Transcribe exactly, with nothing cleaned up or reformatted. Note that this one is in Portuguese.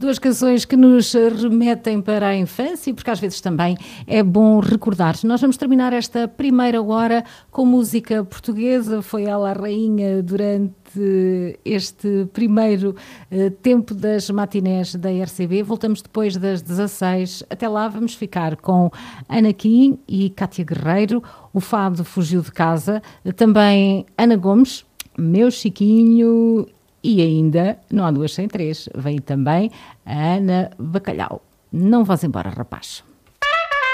Duas canções que nos remetem para a infância, porque às vezes também é bom recordar. Nós vamos terminar esta primeira hora com música portuguesa. Foi ela a rainha durante este primeiro uh, tempo das matinés da R C B. Voltamos depois das dezasseis. Até lá vamos ficar com Ana Kim e Cátia Guerreiro. O Fado Fugiu de Casa. Também Ana Gomes, Meu Chiquinho. E ainda, não há duas sem três, vem também a Ana Bacalhau. Não vás embora, rapaz.